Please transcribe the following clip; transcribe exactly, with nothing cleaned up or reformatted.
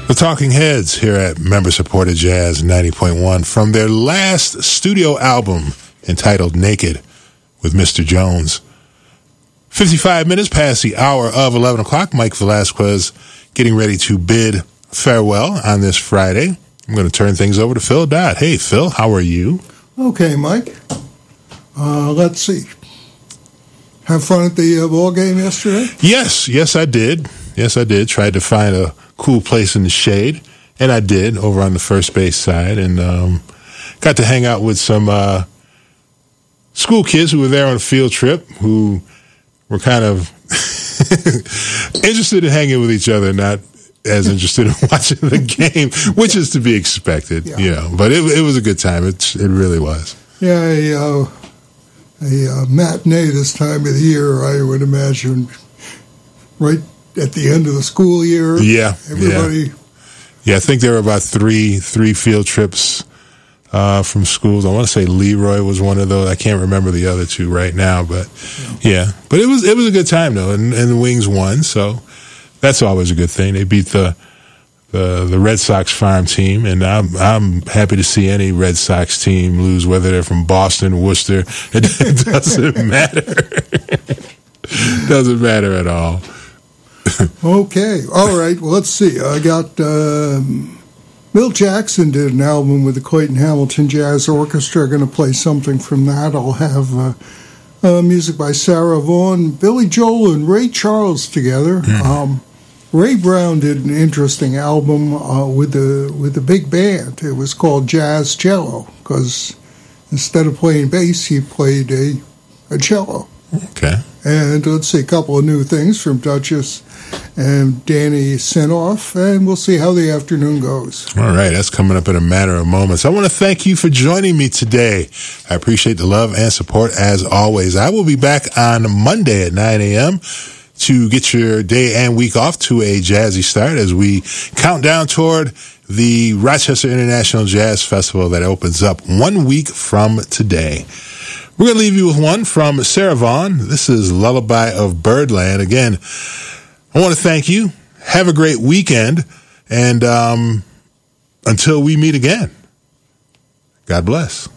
The Talking Heads here at member-supported Jazz ninety point one from their last studio album entitled Naked with Mister Jones. fifty-five minutes past the hour of eleven o'clock. Mike Velasquez getting ready to bid farewell on this Friday. I'm going to turn things over to Phil Dodd. Hey, Phil, how are you? Okay, Mike. Uh, let's see. Have fun at the uh, ball game yesterday? Yes, yes, I did. Yes, I did. Tried to find a cool place in the shade, and I did over on the first base side, and um, got to hang out with some uh, school kids who were there on a field trip who were kind of interested in hanging with each other, not as interested in watching the game, which is to be expected, yeah. You know. But it, it was a good time. It, it really was. Yeah, a, uh, a uh, matinee this time of the year, I would imagine, right at the end of the school year. Yeah, everybody. Yeah, yeah I think there were about three three field trips uh, from schools. I want to say Leroy was one of those. I can't remember the other two right now, but yeah, yeah. But it was it was a good time though, and, and the Wings won, so that's always a good thing. They beat the the the Red Sox farm team, and I'm I'm happy to see any Red Sox team lose, whether they're from Boston, Worcester. It, it doesn't matter. Doesn't matter at all. Okay, all right. Well, let's see. I got um, Milt Jackson did an album with the Clayton Hamilton Jazz Orchestra. Going to play something from that. I'll have uh, uh, music by Sarah Vaughan, Billy Joel, and Ray Charles together. Mm. Um, Ray Brown did an interesting album uh, with the with the big band. It was called Jazz Cello because instead of playing bass, he played a a cello. Okay. And let's see, a couple of new things from Duchess and Danny Senoff, and we'll see how the afternoon goes. All right, that's coming up in a matter of moments. I want to thank you for joining me today. I appreciate the love and support as always. I will be back on Monday at nine a.m. to get your day and week off to a jazzy start as we count down toward the Rochester International Jazz Festival that opens up one week from today. We're going to leave you with one from Sarah Vaughan. This is Lullaby of Birdland. Again, I want to thank you. Have a great weekend. And um, until we meet again, God bless.